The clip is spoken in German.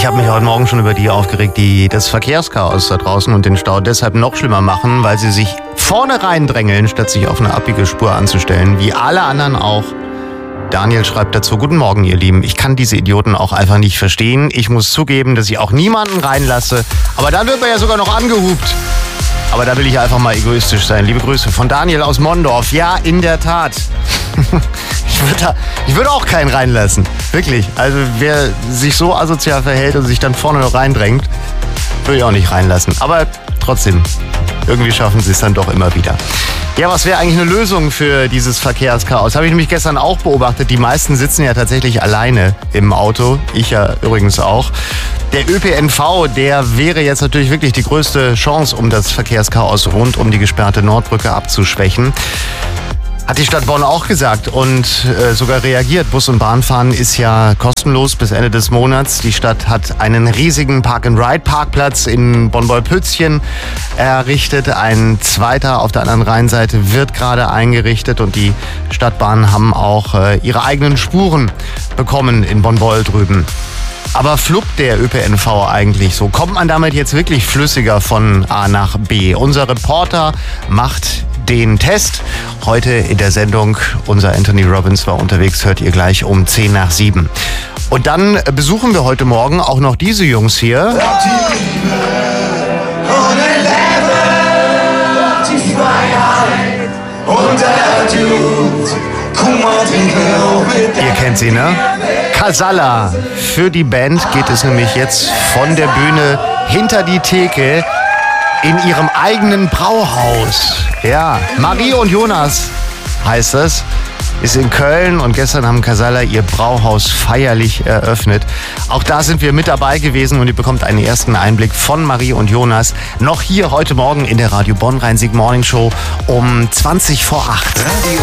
Ich habe mich heute Morgen schon über die aufgeregt, die das Verkehrschaos da draußen und den Stau deshalb noch schlimmer machen, weil sie sich vorne reindrängeln, statt sich auf eine Abbiegelspur anzustellen, wie alle anderen auch. Daniel schreibt dazu: Guten Morgen, ihr Lieben. Ich kann diese Idioten auch einfach nicht verstehen. Ich muss zugeben, dass ich auch niemanden reinlasse. Aber dann wird man ja sogar noch angehupt. Aber da will ich einfach mal egoistisch sein. Liebe Grüße von Daniel aus Mondorf. Ja, in der Tat. Ich würde auch keinen reinlassen. Wirklich. Also wer sich so asozial verhält und sich dann vorne noch reindrängt, würde ich auch nicht reinlassen. Aber trotzdem, irgendwie schaffen sie es dann doch immer wieder. Ja, was wäre eigentlich eine Lösung für dieses Verkehrschaos? Habe ich nämlich gestern auch beobachtet. Die meisten sitzen ja tatsächlich alleine im Auto. Ich ja übrigens auch. Der ÖPNV, der wäre jetzt natürlich wirklich die größte Chance, um das Verkehrschaos rund um die gesperrte Nordbrücke abzuschwächen. Hat die Stadt Bonn auch gesagt und sogar reagiert. Bus- und Bahnfahren ist ja kostenlos bis Ende des Monats. Die Stadt hat einen riesigen Park-and-Ride-Parkplatz in Bonn-Bolpützchen errichtet. Ein zweiter auf der anderen Rheinseite wird gerade eingerichtet und die Stadtbahnen haben auch ihre eigenen Spuren bekommen in Bonn-Boll drüben. Aber fluppt der ÖPNV eigentlich so? Kommt man damit jetzt wirklich flüssiger von A nach B? Unser Reporter macht den Test. Heute in der Sendung, unser Anthony Robbins war unterwegs, hört ihr gleich um 10 nach 7. Und dann besuchen wir heute Morgen auch noch diese Jungs hier. Ihr kennt sie, ne? Casalla. Für die Band geht es nämlich jetzt von der Bühne hinter die Theke in ihrem eigenen Brauhaus. Ja, Marie und Jonas heißt es. Ist in Köln und gestern haben Casalla ihr Brauhaus feierlich eröffnet. Auch da sind wir mit dabei gewesen und ihr bekommt einen ersten Einblick von Marie und Jonas. Noch hier heute Morgen in der Radio Bonn Rhein-Sieg Morning Show um 20 vor 8. Radio